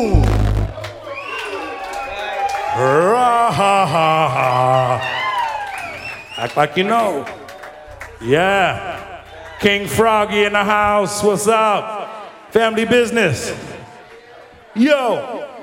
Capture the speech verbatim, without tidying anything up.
Act like you know. Yeah. King Froggy in the house. What's up? Family business. Yo.